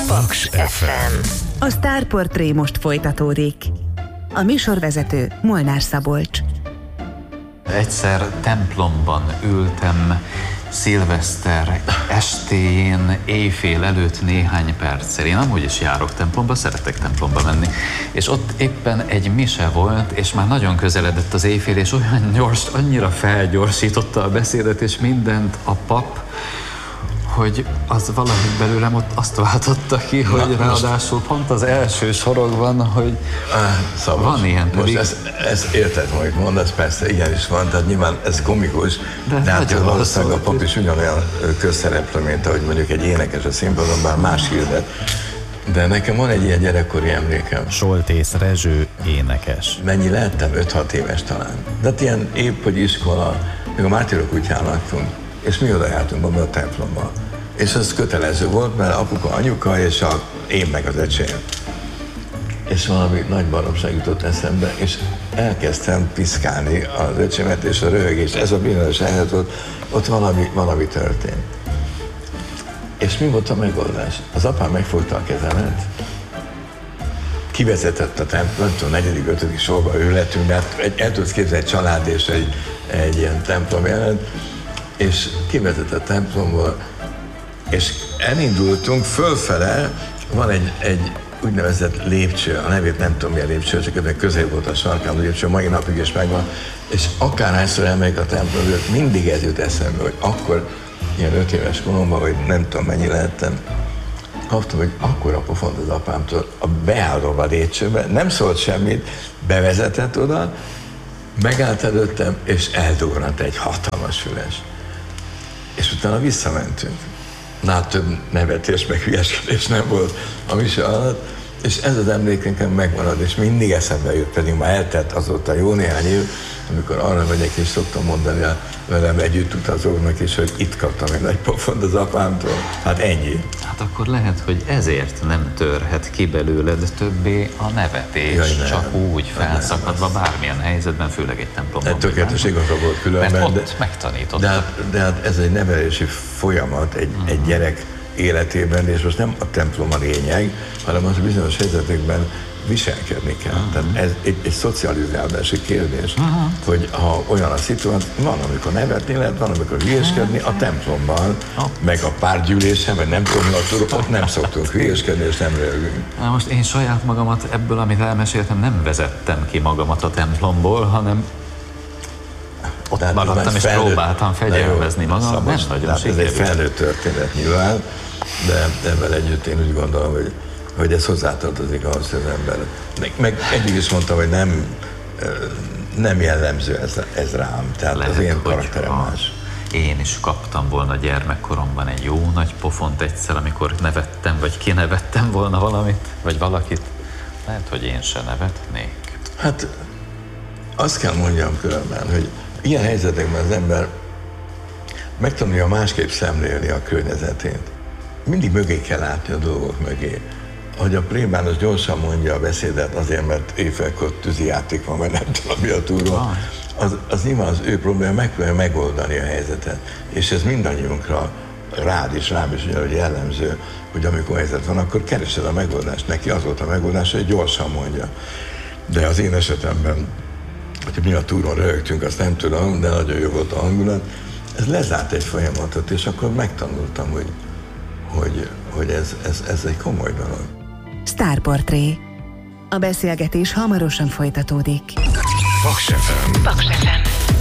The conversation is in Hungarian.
Paks FM. A Sztárportré most folytatódik. A műsorvezető Molnár Szabolcs. Egyszer templomban ültem, szilveszter estéjén, éjfél előtt néhány perccel. Én amúgy is járok templomba, szeretek templomba menni. És ott éppen egy mise volt, és már nagyon közeledett az éjfél, és olyan gyors, annyira felgyorsította a beszédet, és mindent a pap, hogy az valahogy belőlem ott azt váltotta ki, hogy ráadásul pont az első sorokban, hogy Szabad. Van ilyen pedig. Most ezt érted, amit mondasz, persze, ilyen is van, tehát nyilván ez komikus, de hát valószínűleg a pap is ugyanolyan közszereplő, mint ahogy mondjuk egy énekes a színpadon, bár más hirdet. De nekem van egy ilyen gyerekkori emlékem. Soltész Rezső énekes. Mennyi lehettem? 5-6 éves talán. De hát ilyen épp, hogy iskola, még a Mártírok útján laktunk, és mi oda jártunk abba a templomba. És ez kötelező volt, mert apuka, anyuka, és én meg az öcsém. És valami nagy baromság jutott eszembe, és elkezdtem piszkálni az öcsémet, és a röhögés, ez a bizonyos helyzet volt, ott valami történt. És mi volt a megoldás? Az apám megfogta a kezemet, kivezetett a templom, nem tudom, 4.-5. sorba ülhetünk, mert el tudsz képzelni egy család és egy ilyen templom jelent, és kivezetett a templomból, és elindultunk fölfele, van egy úgynevezett lépcső, a nevét nem tudom milyen lépcső, csak ebben közel volt a sarkán, lépcső, mai napig is megvan, és akárhányszor elmegyek a templomba, mindig ez jut eszembe, hogy akkor, ilyen 5 éves koromban, vagy nem tudom mennyi lehettem, kaptam, hogy akkora pofont az apámtól, beállom a lépcsőbe, nem szólt semmit, bevezetett oda, megállt előttem, és eldugranat egy hatalmas füles. És utána visszamentünk. Több nevetés, meg hülyeskedés nem volt a mise alatt, és ez az emlék nekem megmarad, és mindig eszembe jut, pedig már eltelt azóta jó néhány év, amikor arra megyek, és szoktam mondani a velem együtt utazóknak is, hogy itt kaptam egy nagy pofont az apámtól. Hát ennyi. Hát akkor lehet, hogy ezért nem törhet ki belőled többé a nevetés, csak úgy felszakadva bármilyen helyzetben, főleg egy templomban. Egy tökéletes igaza volt különben. Mert ott megtanítottak. De hát ez egy nevelési folyamat egy gyerek életében, és most nem a templom a lényeg, hanem az bizonyos helyzetekben viselkedni kell. Tehát ez egy szocializálási kérdés, hogy ha olyan a szituáció, van, amikor nevetni lehet, van, amikor hülyéskedni, a templomban, meg a pártgyűlésen, vagy nem tudom, ott nem szoktunk hülyéskedni, és nem röhögünk. Na most én saját magamat ebből, amit elmeséltem, nem vezettem ki magamat a templomból, hanem ott maradtam, és próbáltam fegyelmezni magam, nem nagyon sikerült. Ez egy felnőtt történet nyilván, de ebben együtt én úgy gondolom, hogy ez hozzátartozik ahhoz, hogy az ember... Meg eddig is mondtam, hogy nem jellemző ez rám, tehát lehet, az én karakterem más. Én is kaptam volna gyermekkoromban egy jó nagy pofont egyszer, amikor nevettem, vagy kinevettem volna valamit, vagy valakit. Lehet, hogy én se nevetnék. Hát azt kell mondjam különben, hogy ilyen helyzetekben az ember megtanulja másképp szemlélni a környezetét. Mindig mögé kell látni a dolgok mögé. Ahogy a plébános gyorsan mondja a beszédet azért, mert éjfélkor tűzijáték van, vagy nem tudom mi a túró, az nyilván az ő probléma, megpróbálja megoldani a helyzetet. És ez mindannyiunkra, rád is, rám is ugyanúgy jellemző, hogy amikor helyzet van, akkor keresed a megoldást. Neki az volt a megoldás, hogy gyorsan mondja. De az én esetemben, hogy mi a túron röhögtünk, azt nem tudom, de nagyon jó volt a hangulat. Ez lezárt egy folyamatot, és akkor megtanultam, hogy ez egy komoly dolog. Sztárportré. A beszélgetés hamarosan folytatódik. Paks FM.